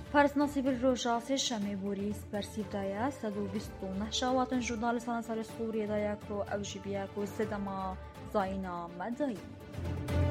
پارێزناسی ڕۆژا سێشەمێ بۆری سپەرسیڤدایە 129 شاواتن ژورنالیستانە سەر سووریەدایە کۆ ئەو ژی بیە کۆ سێدەما زاینا مەدەیی